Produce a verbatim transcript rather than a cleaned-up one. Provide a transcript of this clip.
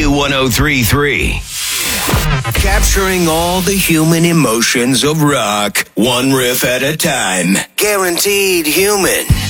W one oh three point three. Capturing all the human emotions of rock, one riff at a time. Guaranteed human.